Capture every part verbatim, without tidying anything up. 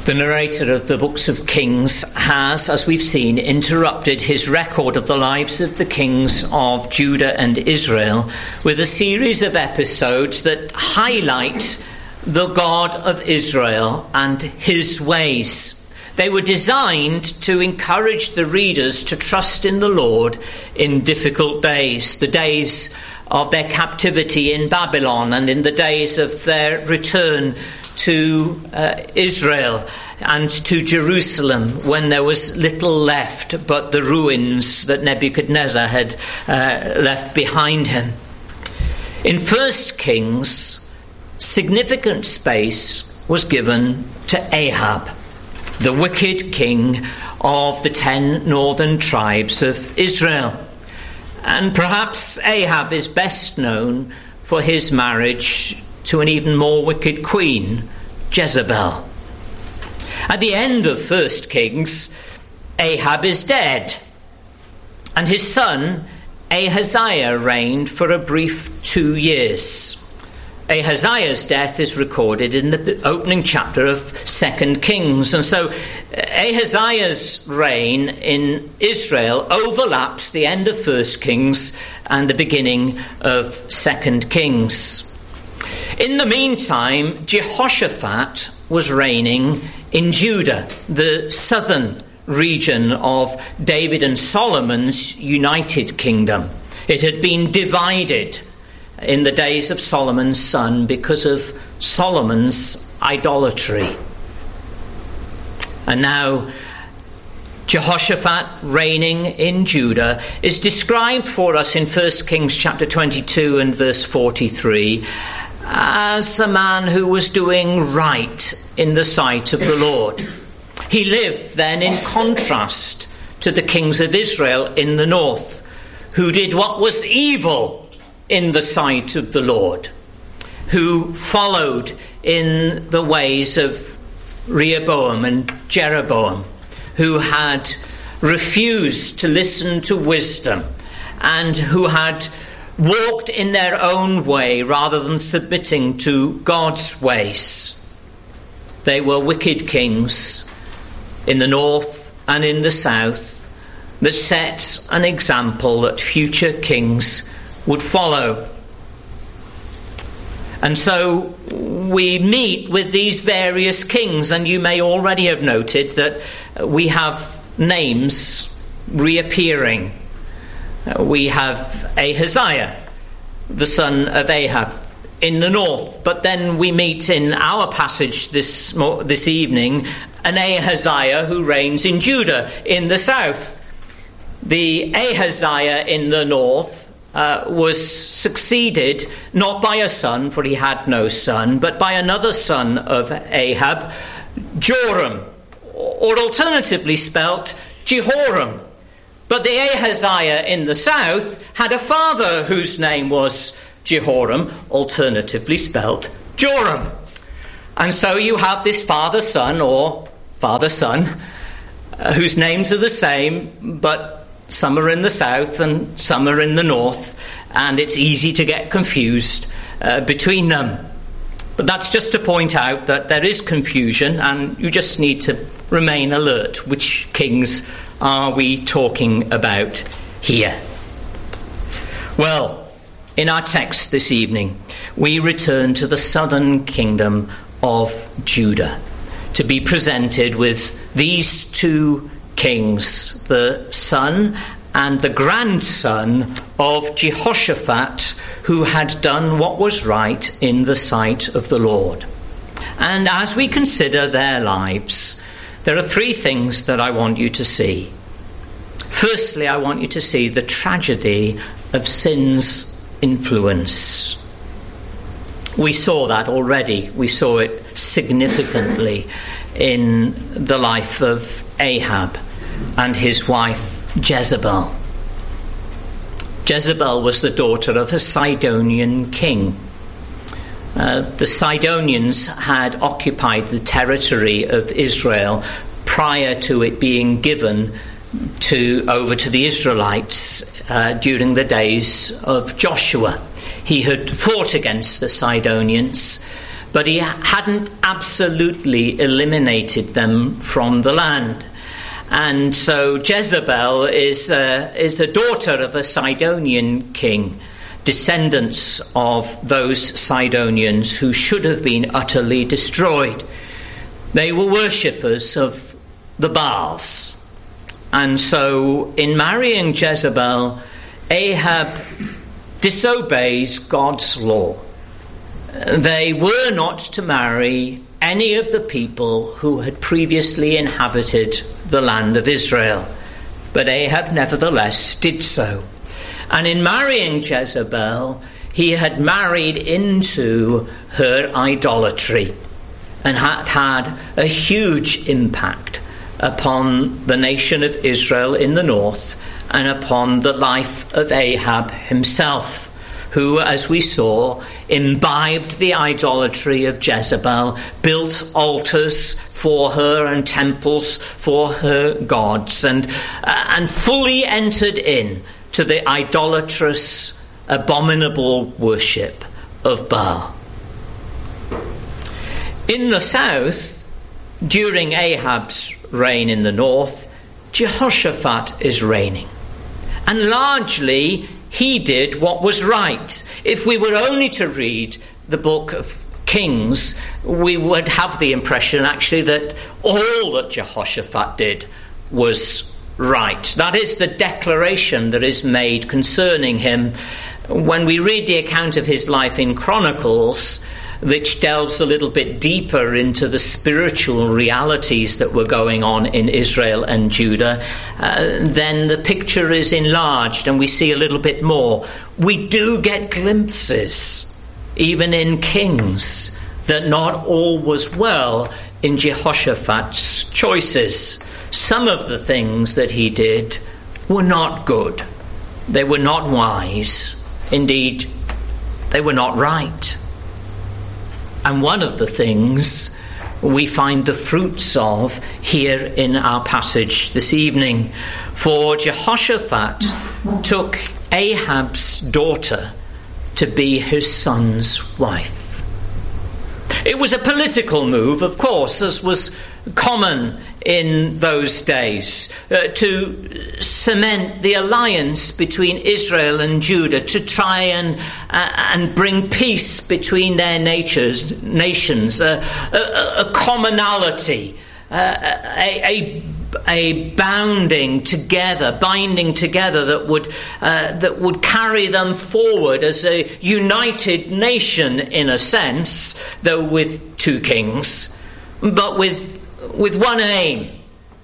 The narrator of the books of Kings has, as we've seen, interrupted his record of the lives of the kings of Judah and Israel with a series of episodes that highlight the God of Israel and his ways. They were designed to encourage the readers to trust in the Lord in difficult days, the days of their captivity in Babylon and in the days of their return to uh, Israel and to Jerusalem, when there was little left but the ruins that Nebuchadnezzar had uh, left behind him. In First Kings, significant space was given to Ahab, the wicked king of the ten northern tribes of Israel. And perhaps Ahab is best known for his marriage to an even more wicked queen, Jezebel. At the end of First Kings, Ahab is dead, and his son Ahaziah reigned for a brief two years. Ahaziah's death is recorded in the opening chapter of Second Kings, and so Ahaziah's reign in Israel overlaps the end of First Kings and the beginning of Second Kings. In the meantime, Jehoshaphat was reigning in Judah, the southern region of David and Solomon's united kingdom. It had been divided in the days of Solomon's son because of Solomon's idolatry. And now Jehoshaphat reigning in Judah is described for us in First Kings chapter twenty-two and verse forty-three as a man who was doing right in the sight of the Lord. He lived then in contrast to the kings of Israel in the north, who did what was evil in the sight of the Lord, who followed in the ways of Rehoboam and Jeroboam, who had refused to listen to wisdom and who had walked in their own way rather than submitting to God's ways. They were wicked kings in the north and in the south that set an example that future kings would follow. And so we meet with these various kings, and you may already have noted that we have names reappearing. We have Ahaziah, the son of Ahab, in the north. But then we meet in our passage this this evening an Ahaziah who reigns in Judah in the south. The Ahaziah in the north uh, was succeeded not by a son, for he had no son, but by another son of Ahab, Joram, or alternatively spelt Jehoram. But the Ahaziah in the south had a father whose name was Jehoram, alternatively spelt Joram. And so you have this father-son or father-son uh, whose names are the same, but some are in the south and some are in the north, and it's easy to get confused uh, between them. But that's just to point out that there is confusion, and you just need to remain alert. Which kings are we talking about here? Well, in our text this evening, we return to the southern kingdom of Judah to be presented with these two kings, the son and the grandson of Jehoshaphat, who had done what was right in the sight of the Lord. And as we consider their lives, there are three things that I want you to see. Firstly, I want you to see the tragedy of sin's influence. We saw that already. We saw it significantly in the life of Ahab and his wife Jezebel. Jezebel was the daughter of a Sidonian king. Uh, the Sidonians had occupied the territory of Israel prior to it being given to over to the Israelites uh, during the days of Joshua. He had fought against the Sidonians, but he hadn't absolutely eliminated them from the land. And so Jezebel is uh, is a daughter of a Sidonian king, descendants of those Sidonians who should have been utterly destroyed. They were worshippers of the Baals. And so in marrying Jezebel, Ahab disobeys God's law. They were not to marry any of the people who had previously inhabited the land of Israel, but Ahab nevertheless did so. And in marrying Jezebel, he had married into her idolatry and had had a huge impact upon the nation of Israel in the north and upon the life of Ahab himself, who, as we saw, imbibed the idolatry of Jezebel, built altars for her and temples for her gods, and, uh, and fully entered in to the idolatrous, abominable worship of Baal. In the south, during Ahab's reign in the north, Jehoshaphat is reigning. And largely, he did what was right. If we were only to read the book of Kings, we would have the impression actually that all that Jehoshaphat did was right. That is the declaration that is made concerning him. When we read the account of his life in Chronicles, which delves a little bit deeper into the spiritual realities that were going on in Israel and Judah, uh, then the picture is enlarged and we see a little bit more. We do get glimpses, even in Kings, that not all was well in Jehoshaphat's choices. Some of the things that he did were not good. They were not wise. Indeed, they were not right. And one of the things we find the fruits of here in our passage this evening. For Jehoshaphat took Ahab's daughter to be his son's wife. It was a political move, of course, as was common in those days, uh, to cement the alliance between Israel and Judah, to try and uh, and bring peace between their natures, nations, uh, a, a, a commonality, uh, a, a a bounding together, binding together that would uh, that would carry them forward as a united nation in a sense, though with two kings, but with with one aim.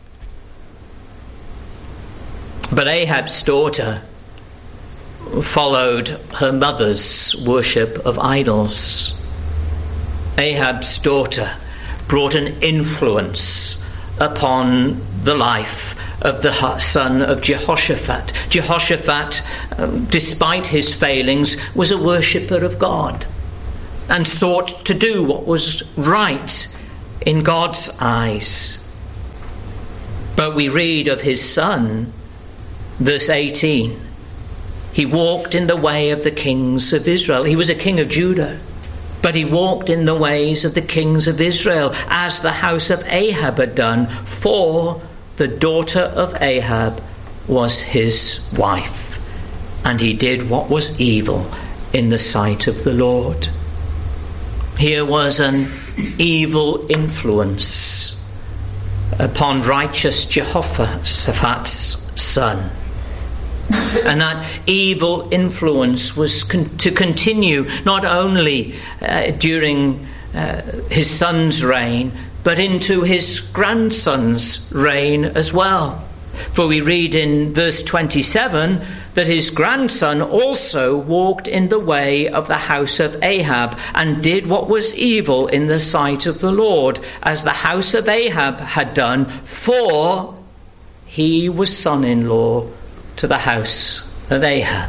But Ahab's daughter followed her mother's worship of idols. Ahab's daughter brought an influence upon the life of the son of Jehoshaphat. Jehoshaphat, um, despite his failings, was a worshipper of God and sought to do what was right in God's eyes. But we read of his son, verse eighteen. He walked in the way of the kings of Israel. He was a king of Judah, but he walked in the ways of the kings of Israel, as the house of Ahab had done, for the daughter of Ahab was his wife, and he did what was evil in the sight of the Lord. Here was an evil influence upon righteous Jehoshaphat's son. And that evil influence was con- to continue not only uh, during uh, his son's reign, but into his grandson's reign as well. For we read in verse twenty-seven that his grandson also walked in the way of the house of Ahab and did what was evil in the sight of the Lord, as the house of Ahab had done, for he was son-in-law to the house of Ahab.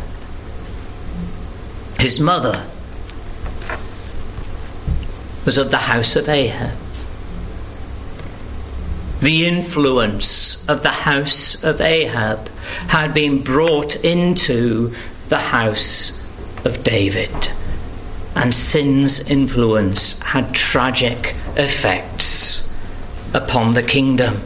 His mother was of the house of Ahab. The influence of the house of Ahab had been brought into the house of David. and sin's influence had tragic effects upon the kingdom.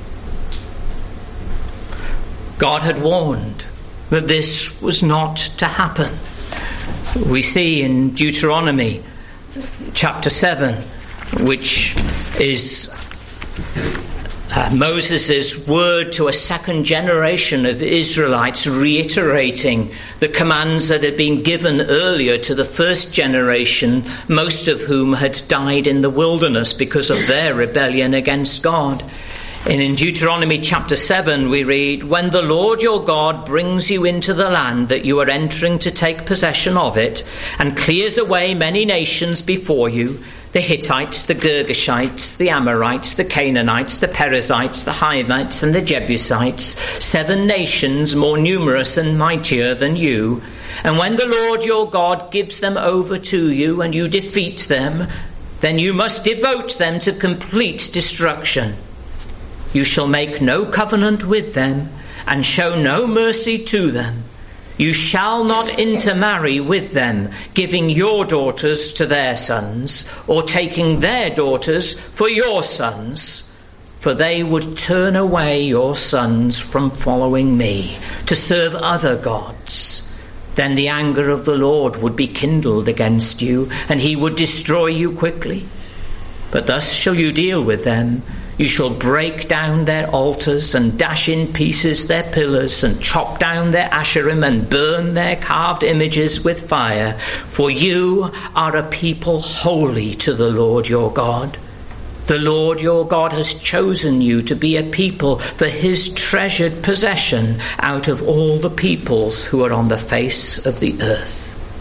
God had warned that this was not to happen. We see in Deuteronomy chapter seven, which is uh, Moses' word to a second generation of Israelites, reiterating the commands that had been given earlier to the first generation, most of whom had died in the wilderness because of their rebellion against God. And in Deuteronomy chapter seven we read, "When the Lord your God brings you into the land that you are entering to take possession of it, and clears away many nations before you, the Hittites, the Girgashites, the Amorites, the Canaanites, the Perizzites, the Hivites, and the Jebusites, seven nations more numerous and mightier than you, and when the Lord your God gives them over to you and you defeat them, then you must devote them to complete destruction. You shall make no covenant with them and show no mercy to them. You shall not intermarry with them, giving your daughters to their sons, or taking their daughters for your sons, for they would turn away your sons from following me to serve other gods. Then the anger of the Lord would be kindled against you, and he would destroy you quickly. But thus shall you deal with them. You shall break down their altars and dash in pieces their pillars and chop down their asherim and burn their carved images with fire. For you are a people holy to the Lord your God. The Lord your God has chosen you to be a people for his treasured possession out of all the peoples who are on the face of the earth."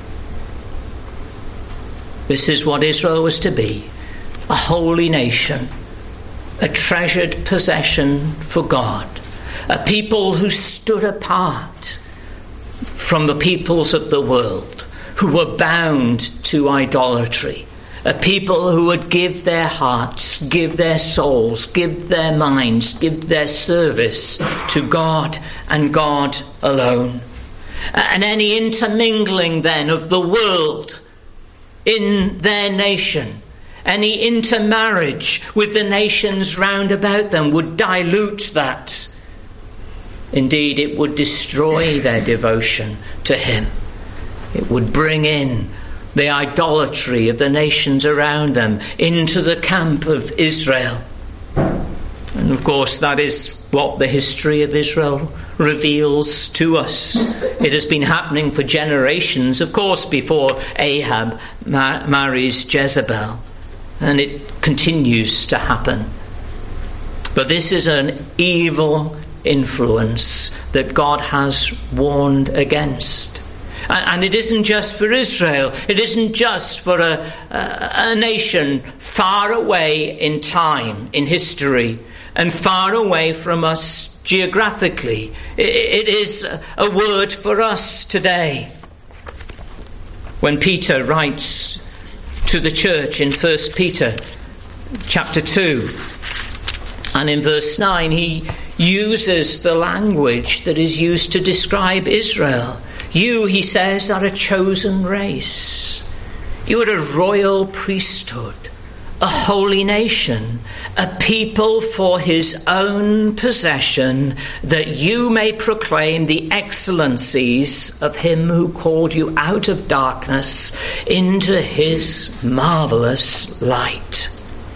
This is what Israel was to be, a holy nation, a treasured possession for God, a people who stood apart from the peoples of the world, who were bound to idolatry, a people who would give their hearts, give their souls, give their minds, give their service to God and God alone. And any intermingling then of the world in their nation, any intermarriage with the nations round about them would dilute that. Indeed, it would destroy their devotion to him. It would bring in the idolatry of the nations around them into the camp of Israel. And of course, that is what the history of Israel reveals to us. It has been happening for generations, of course, before Ahab ma- marries Jezebel. And it continues to happen. But this is an evil influence that God has warned against. And it isn't just for Israel. It isn't just for a, a, a nation far away in time, in history, and far away from us geographically. It, it is a word for us today. When Peter writes to the church in First Peter chapter two, and in verse nine he uses the language that is used to describe Israel. You, he says, are a chosen race. You are a royal priesthood, a holy nation, a people for his own possession, that you may proclaim the excellencies of him who called you out of darkness into his marvelous light.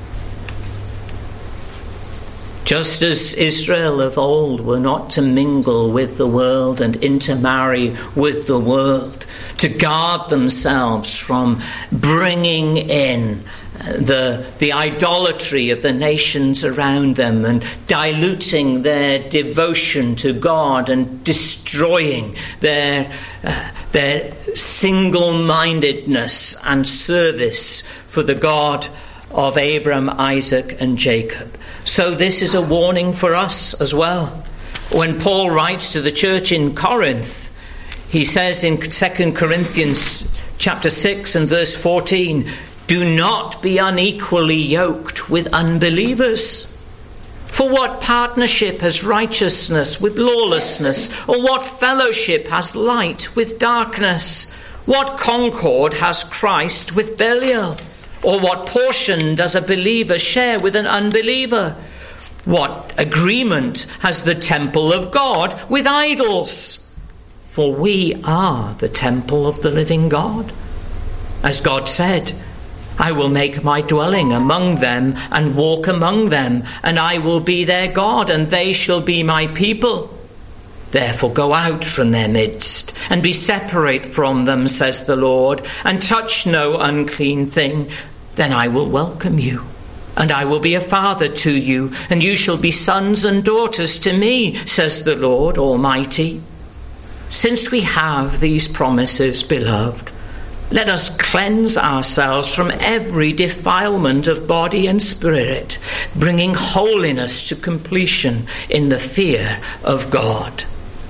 Just as Israel of old were not to mingle with the world and intermarry with the world, to guard themselves from bringing in the, the idolatry of the nations around them and diluting their devotion to God and destroying their, uh, their single-mindedness and service for the God of Abraham, Isaac, and Jacob. So this is a warning for us as well. When Paul writes to the church in Corinth, he says in Second Corinthians chapter six and verse fourteen, "Do not be unequally yoked with unbelievers. For what partnership has righteousness with lawlessness? Or what fellowship has light with darkness? What concord has Christ with Belial? Or what portion does a believer share with an unbeliever? What agreement has the temple of God with idols? For we are the temple of the living God. As God said, I will make my dwelling among them and walk among them, and I will be their God, and they shall be my people. Therefore go out from their midst, and be separate from them, says the Lord, and touch no unclean thing. Then I will welcome you, and I will be a father to you, and you shall be sons and daughters to me, says the Lord Almighty. Since we have these promises, beloved, let us cleanse ourselves from every defilement of body and spirit, bringing holiness to completion in the fear of God.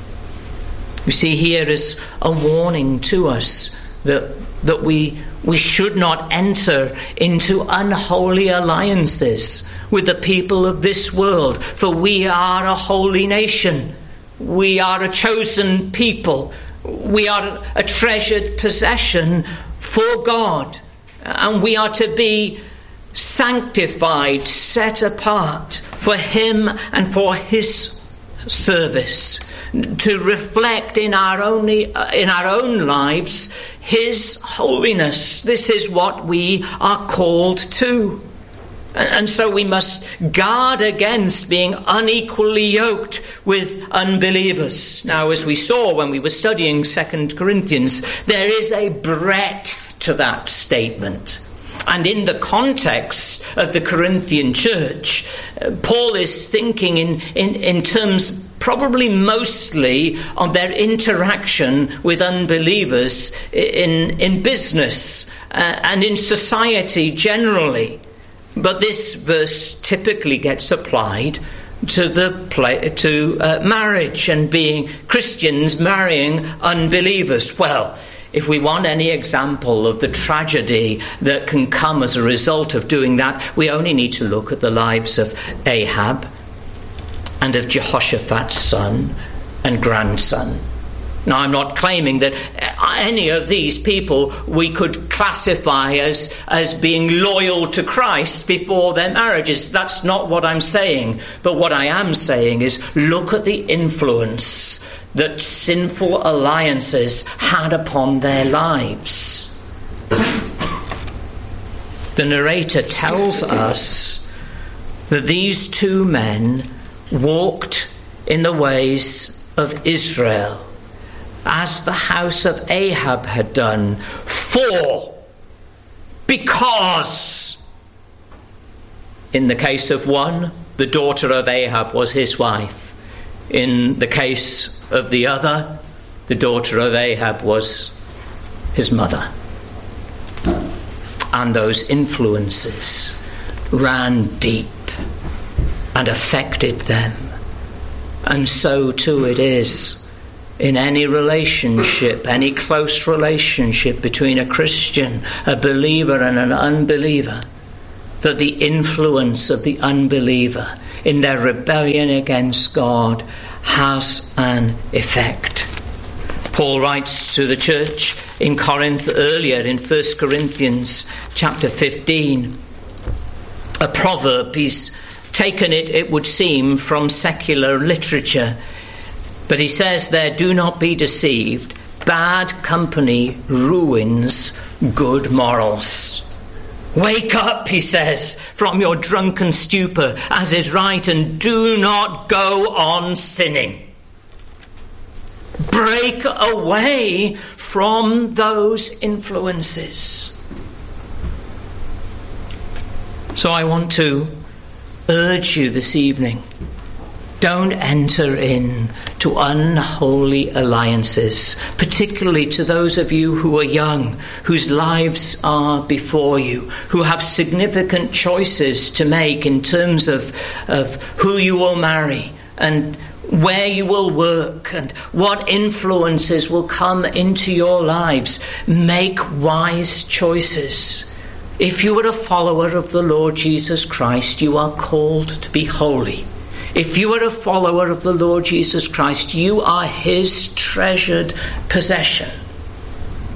You see, here is a warning to us that that we we should not enter into unholy alliances with the people of this world, for we are a holy nation. We are a chosen people. We are a treasured possession for God, and we are to be sanctified, set apart for him and for his service, to reflect in our only in our own lives his holiness. This is what we are called to. And so we must guard against being unequally yoked with unbelievers. Now, as we saw when we were studying Second Corinthians, there is a breadth to that statement. And in the context of the Corinthian church, Paul is thinking in, in, in terms probably mostly on their interaction with unbelievers in, in business uh, and in society generally. But this verse typically gets applied to the play, to uh, marriage and being Christians marrying unbelievers. Well, if we want any example of the tragedy that can come as a result of doing that, we only need to look at the lives of Ahab and of Jehoshaphat's son and grandson. Now, I'm not claiming that any of these people we could classify as, as being loyal to Christ before their marriages. That's not what I'm saying. But what I am saying is look at the influence that sinful alliances had upon their lives. The narrator tells us that these two men walked in the ways of Israel, as the house of Ahab had done, for, because. In the case of one, the daughter of Ahab was his wife. In the case of the other, the daughter of Ahab was his mother. And those influences ran deep and affected them. And so too it is in any relationship, any close relationship between a Christian, a believer and an unbeliever, that the influence of the unbeliever in their rebellion against God has an effect. Paul writes to the church in Corinth earlier in First Corinthians chapter fifteen, a proverb. He's taken it, it would seem, from secular literature. But he says there, do not be deceived. Bad company ruins good morals. Wake up, he says, from your drunken stupor, as is right, and do not go on sinning. Break away from those influences. So I want to urge you this evening, don't enter in to unholy alliances, particularly to those of you who are young, whose lives are before you, who have significant choices to make in terms of, of who you will marry and where you will work and what influences will come into your lives. Make wise choices. If you are a follower of the Lord Jesus Christ, you are called to be holy. If you are a follower of the Lord Jesus Christ, you are his treasured possession.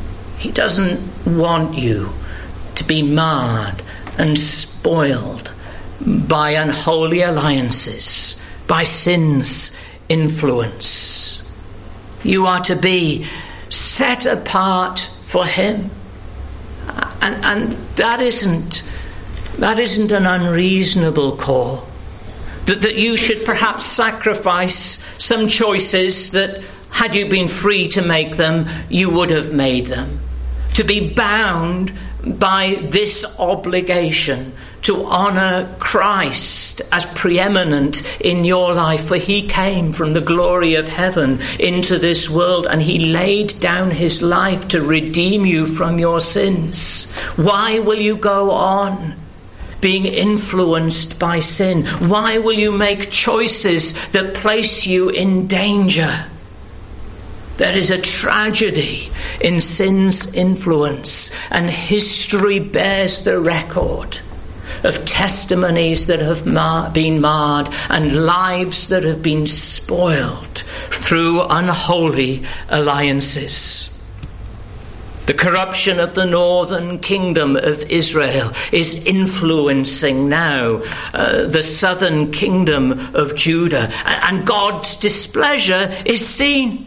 He doesn't want you to be marred and spoiled by unholy alliances, by sin's influence. You are to be set apart for him. And, and that isn't that isn't an unreasonable call. That, that you should perhaps sacrifice some choices that, had you been free to make them, you would have made them. To be bound by this obligation to honour Christ as preeminent in your life, for he came from the glory of heaven into this world and he laid down his life to redeem you from your sins. Why will you go on being influenced by sin? Why will you make choices that place you in danger? There is a tragedy in sin's influence, and history bears the record of testimonies that have mar- been marred and lives that have been spoiled through unholy alliances. The corruption of the northern kingdom of Israel is influencing now uh, the southern kingdom of Judah, and God's displeasure is seen.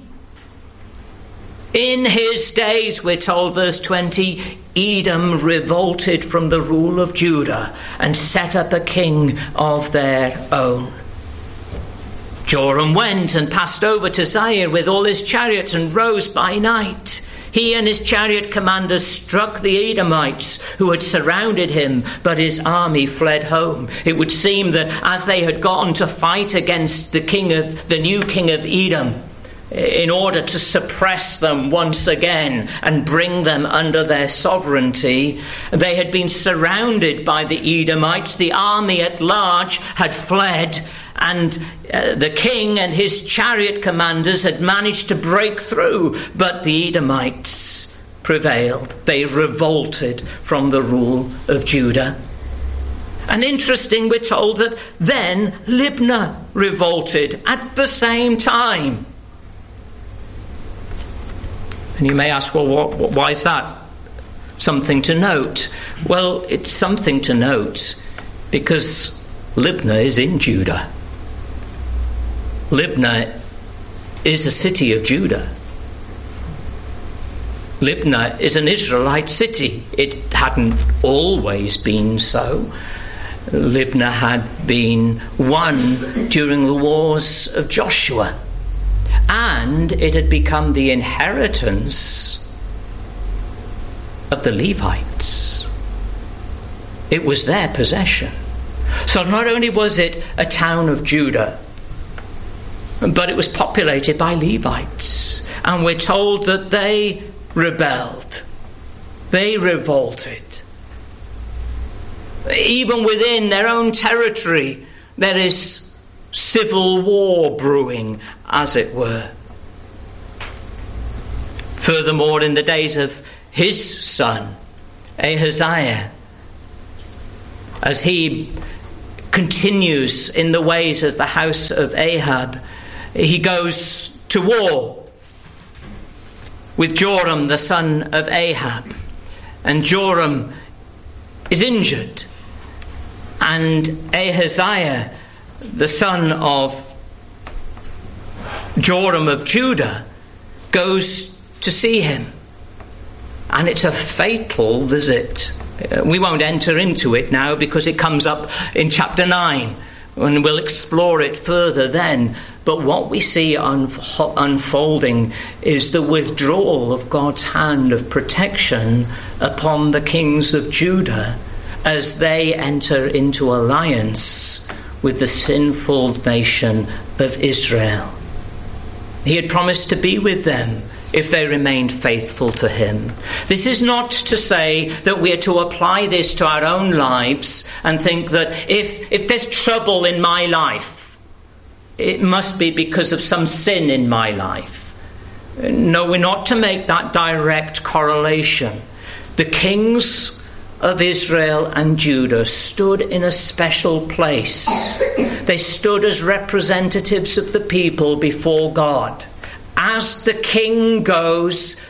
In his days, we're told, verse twenty, Edom revolted from the rule of Judah and set up a king of their own. Joram went and passed over to Zair with all his chariots and rose by night. He and his chariot commanders struck the Edomites who had surrounded him, but his army fled home. It would seem that as they had gone to fight against the king of the new king of Edom, in order to suppress them once again and bring them under their sovereignty, they had been surrounded by the Edomites. The army at large had fled, and uh, the king and his chariot commanders had managed to break through, but the Edomites prevailed. They revolted from the rule of Judah. And interesting, we're told that then Libnah revolted at the same time. And you may ask, well, what, why is that something to note? Well, it's something to note because Libnah is in Judah. Libnah is a city of Judah. Libnah is an Israelite city. It hadn't always been so. Libnah had been won during the wars of Joshua, and it had become the inheritance of the Levites. It was their possession. So not only was it a town of Judah, but it was populated by Levites. And we're told that they rebelled. They revolted. Even within their own territory, there is civil war brewing, as it were. Furthermore, in the days of his son, Ahaziah, as he continues in the ways of the house of Ahab, he goes to war with Joram, the son of Ahab. And Joram is injured. And Ahaziah, the son of Joram of Judah, goes to see him. And it's a fatal visit. We won't enter into it now because it comes up in chapter nine, and we'll explore it further then. But what we see un- unfolding is the withdrawal of God's hand of protection upon the kings of Judah as they enter into alliance with the sinful nation of Israel. He had promised to be with them if they remained faithful to him. This is not to say that we are to apply this to our own lives and think that if, if there's trouble in my life, it must be because of some sin in my life. No, we're not to make that direct correlation. The kings of Israel and Judah stood in a special place. They stood as representatives of the people before God. As the king goes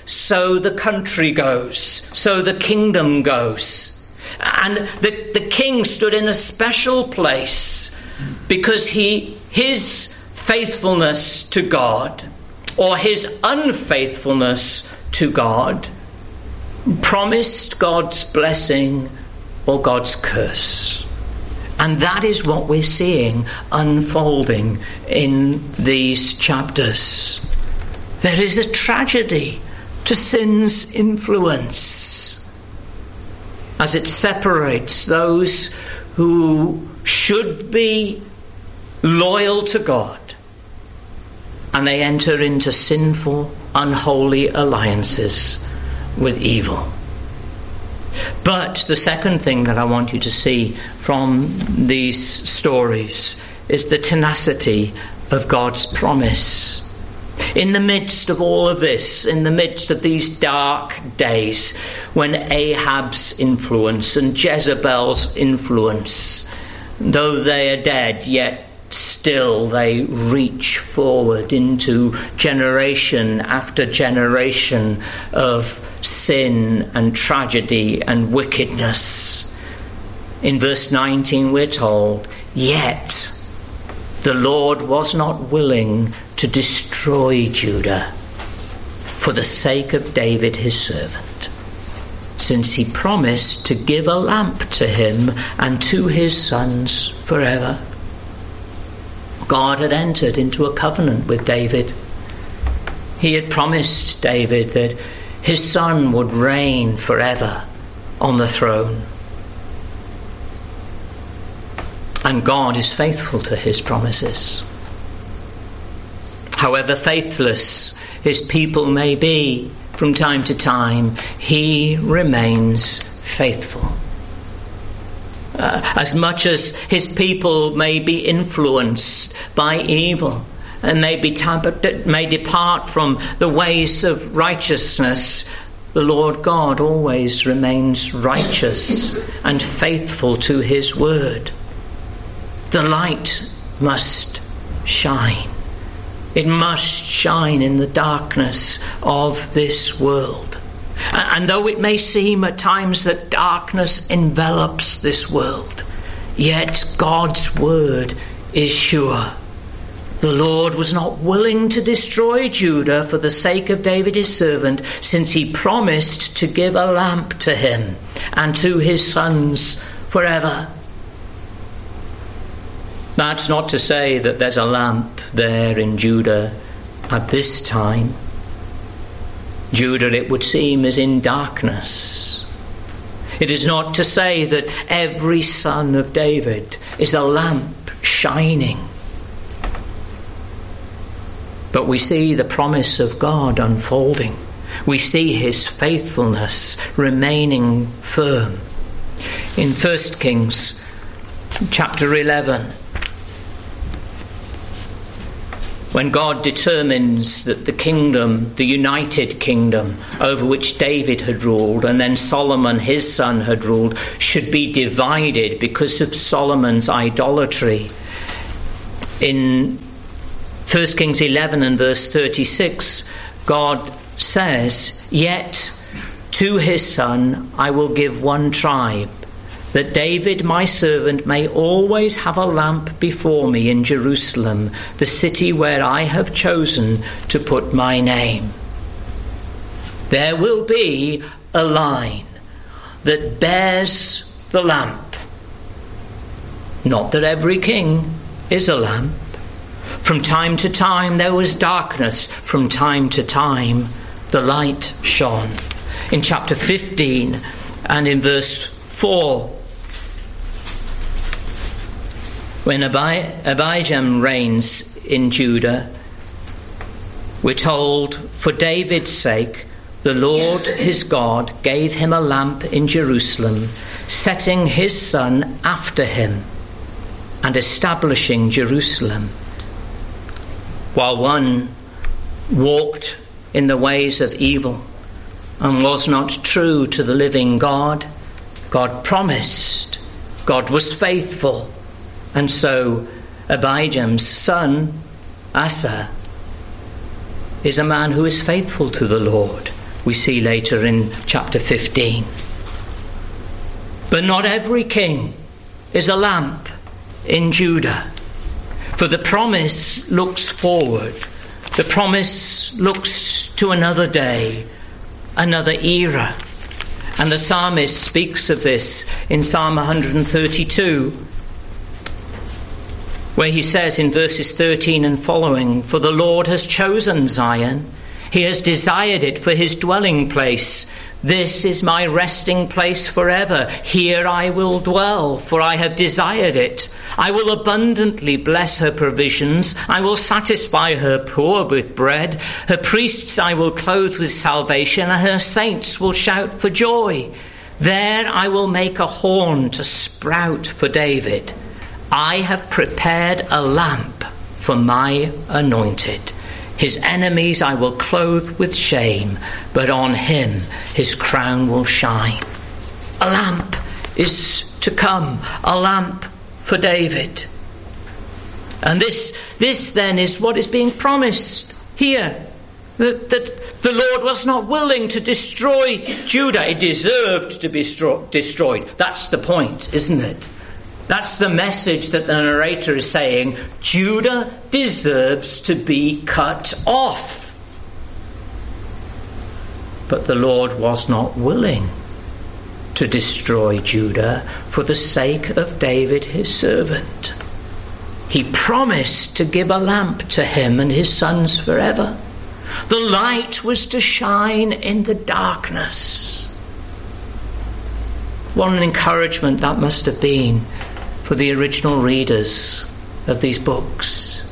so the country goes, so the kingdom goes. And the, the king stood in a special place because he his faithfulness to God, or his unfaithfulness to God, promised God's blessing or God's curse. And that is what we're seeing unfolding in these chapters. There is a tragedy to sin's influence as it separates those who should be loyal to God, and they enter into sinful, unholy alliances with evil. But the second thing that I want you to see from these stories is the tenacity of God's promise. In the midst of all of this, in the midst of these dark days, when Ahab's influence and Jezebel's influence, though they are dead, yet still they reach forward into generation after generation of sin and tragedy and wickedness. In verse nineteen we're told, "Yet the Lord was not willing to destroy Judah for the sake of David his servant, since he promised to give a lamp to him and to his sons forever." God had entered into a covenant with David. He had promised David that his son would reign forever on the throne. And God is faithful to his promises. However faithless his people may be from time to time, he remains faithful. Uh, as much as his people may be influenced by evil and may, be t- may depart from the ways of righteousness, the Lord God always remains righteous and faithful to his word. The light must shine. It must shine in the darkness of this world. And though it may seem at times that darkness envelops this world, yet God's word is sure. The Lord was not willing to destroy Judah for the sake of David his servant, since he promised to give a lamp to him and to his sons forever. That's not to say that there's a lamp there in Judah at this time. Judah, it would seem, is in darkness. It is not to say that every son of David is a lamp shining. But we see the promise of God unfolding. We see his faithfulness remaining firm. In First Kings chapter eleven, when God determines that the kingdom, the united kingdom over which David had ruled and then Solomon his son had ruled, should be divided because of Solomon's idolatry. In First Kings eleven and verse thirty-six, God says, "Yet to his son I will give one tribe, that David my servant may always have a lamp before me in Jerusalem, the city where I have chosen to put my name." There will be a line that bears the lamp. Not that every king is a lamp. From time to time there was darkness. From time to time the light shone. In chapter fifteen and in verse four, when Abi- Abijam reigns in Judah, we're told, "For David's sake, the Lord his God gave him a lamp in Jerusalem, setting his son after him and establishing Jerusalem. While one walked in the ways of evil and was not true to the living God, God promised, God was faithful. And so Abijam's son, Asa, is a man who is faithful to the Lord we see later in chapter fifteen. But not every king is a lamp in Judah, for the promise looks forward. The promise looks to another day, another era. And the psalmist speaks of this in Psalm one thirty-two, where he says in verses thirteen and following, "For the Lord has chosen Zion, he has desired it for his dwelling place. This is my resting place forever. Here I will dwell, for I have desired it. I will abundantly bless her provisions. I will satisfy her poor with bread. Her priests I will clothe with salvation, and her saints will shout for joy. There I will make a horn to sprout for David. I have prepared a lamp for my anointed. His enemies I will clothe with shame, but on him his crown will shine." A lamp is to come, a lamp for David. And this, this then is what is being promised here. That, that the Lord was not willing to destroy Judah. It deserved to be stro- destroyed. That's the point, isn't it? That's the message that the narrator is saying. Judah deserves to be cut off. But the Lord was not willing to destroy Judah for the sake of David, his servant. He promised to give a lamp to him and his sons forever. The light was to shine in the darkness. What an encouragement that must have been for the original readers of these books,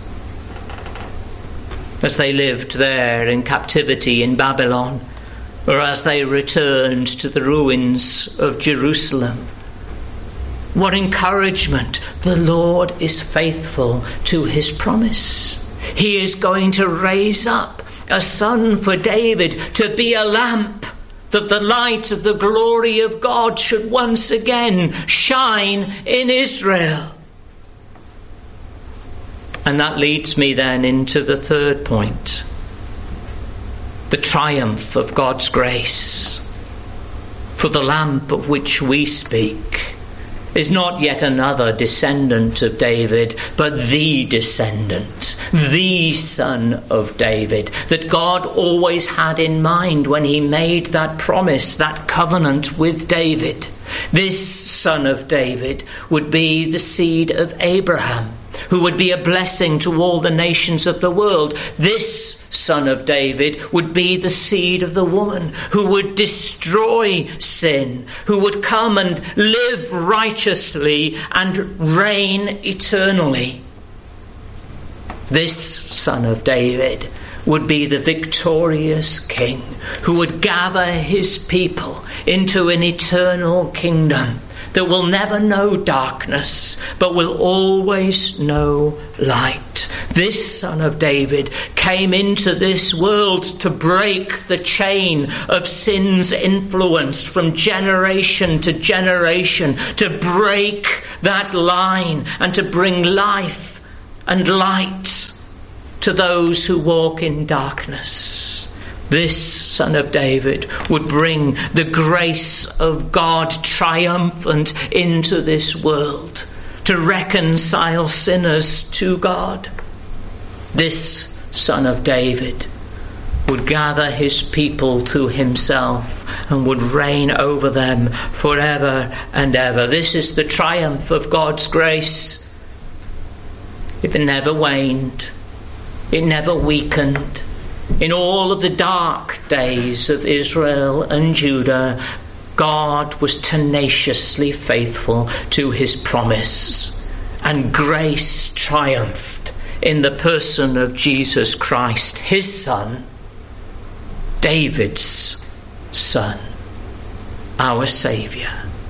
as they lived there in captivity in Babylon, or as they returned to the ruins of Jerusalem. What encouragement! The Lord is faithful to his promise. He is going to raise up a son for David to be a lamp, that the light of the glory of God should once again shine in Israel. And that leads me then into the third point, the triumph of God's grace. For the lamp of which we speak is not yet another descendant of David, but the descendant, the son of David, that God always had in mind when he made that promise, that covenant with David. This son of David would be the seed of Abraham, who would be a blessing to all the nations of the world. This son of David would be the seed of the woman, who would destroy sin, who would come and live righteously and reign eternally. This son of David would be the victorious king, who would gather his people into an eternal kingdom that will never know darkness, but will always know light. This son of David came into this world to break the chain of sin's influence from generation to generation, to break that line and to bring life and light to those who walk in darkness. This son of David would bring the grace of God triumphant into this world to reconcile sinners to God. This son of David would gather his people to himself and would reign over them forever and ever. This is the triumph of God's grace. It never waned. It never weakened. In all of the dark days of Israel and Judah, God was tenaciously faithful to his promise, and grace triumphed in the person of Jesus Christ, his son, David's son, our Saviour.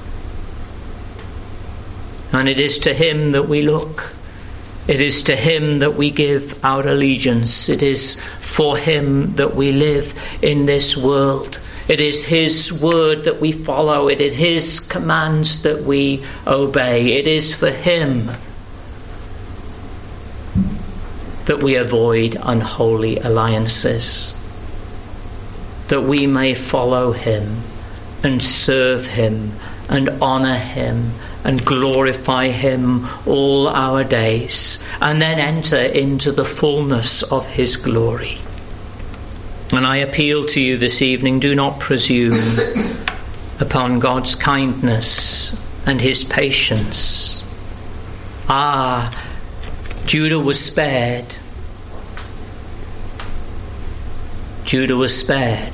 And it is to him that we look. It is to him that we give our allegiance. It is for him that we live in this world. It is his word that we follow. It is his commands that we obey. It is for him that we avoid unholy alliances. that we may follow him and serve him and honour him and glorify him all our days, and then enter into the fullness of his glory. And I appeal to you this evening, do not presume upon God's kindness and his patience. Ah, Judah was spared. Judah was spared.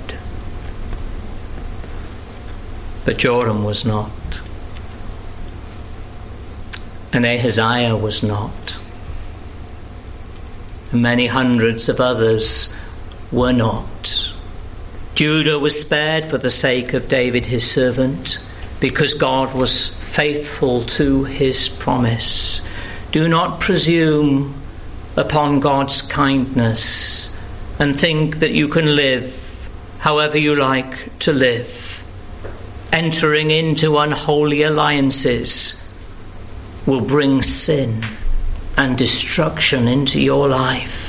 But Joram was not. And Ahaziah was not. And many hundreds of others were not. Judah was spared for the sake of David his servant, because God was faithful to his promise. Do not presume upon God's kindness and think that you can live however you like to live, entering into unholy alliances will bring sin and destruction into your life.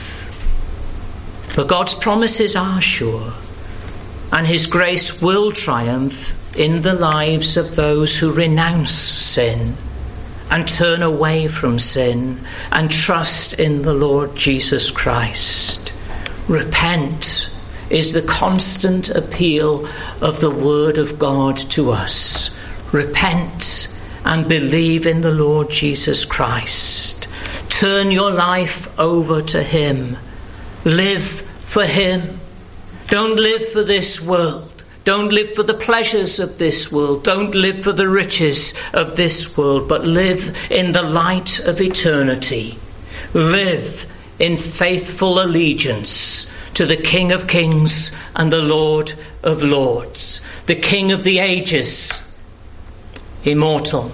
But God's promises are sure, and his grace will triumph in the lives of those who renounce sin and turn away from sin and trust in the Lord Jesus Christ. Repent is the constant appeal of the Word of God to us. Repent and believe in the Lord Jesus Christ. Turn your life over to him. Live for him. Don't live for this world. Don't live for the pleasures of this world. Don't live for the riches of this world, but live in the light of eternity. Live in faithful allegiance to the King of Kings and the Lord of Lords, the King of the ages, immortal,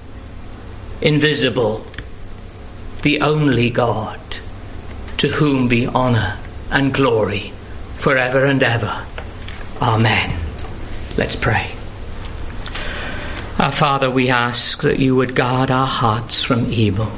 invisible, the only God, to whom be honour and glory forever and ever. Amen. Let's pray. Our Father, we ask that you would guard our hearts from evil,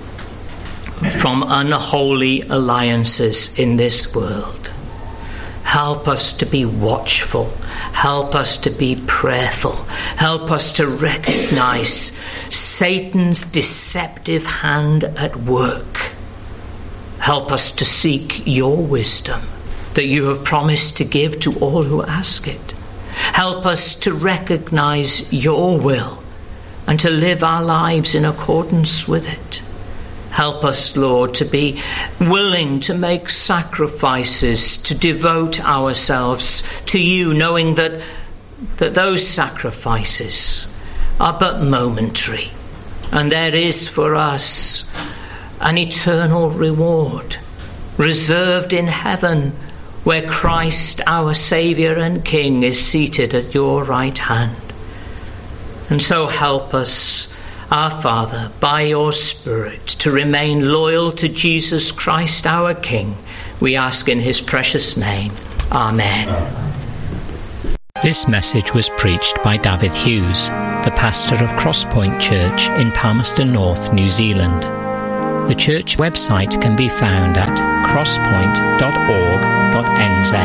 from unholy alliances in this world. Help us to be watchful. Help us to be prayerful. Help us to recognize Satan's deceptive hand at work. Help us to seek your wisdom that you have promised to give to all who ask it. Help us to recognize your will and to live our lives in accordance with it. Help us, Lord, to be willing to make sacrifices, to devote ourselves to you, knowing that, that those sacrifices are but momentary, and there is for us an eternal reward reserved in heaven, where Christ, our Saviour and King, is seated at your right hand. And so help us, our Father, by your Spirit, to remain loyal to Jesus Christ, our King. We ask in his precious name. Amen. This message was preached by David Hughes, the pastor of Crosspoint Church in Palmerston North, New Zealand. The church website can be found at crosspoint dot org dot n z.